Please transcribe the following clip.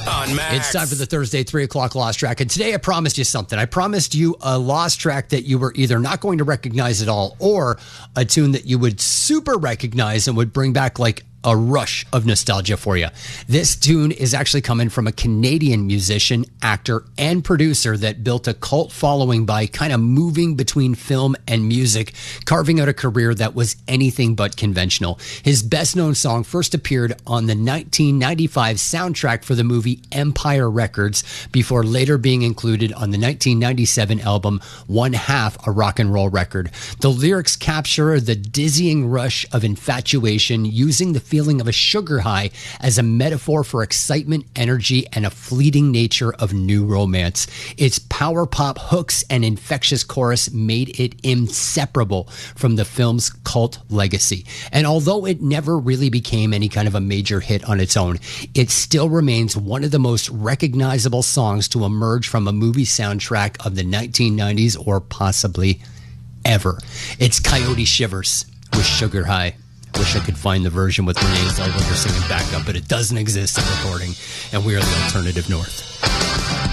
on Max. It's time for the Thursday 3 o'clock Lost Track. And today I promised you something. I promised you a Lost Track that you were either not going to recognize at all or a tune that you would super recognize and would bring back like a rush of nostalgia for you. This tune is actually coming from a Canadian musician, actor, and producer that built a cult following by kind of moving between film and music, carving out a career that was anything but conventional. His best-known song first appeared on the 1995 soundtrack for the movie Empire Records, before later being included on the 1997 album One Half, a Rock and Roll Record. The lyrics capture the dizzying rush of infatuation, using the feeling of a sugar high as a metaphor for excitement, energy, and a fleeting nature of new romance. Its power pop hooks and infectious chorus made it inseparable from the film's cult legacy. And although it never really became any kind of a major hit on its own, it still remains one of the most recognizable songs to emerge from a movie soundtrack of the 1990s or possibly ever. It's Coyote Shivers with Sugar High. Wish I could find the version with Renee Zellweger singing backup, but it doesn't exist in recording, and we are the Alternative North.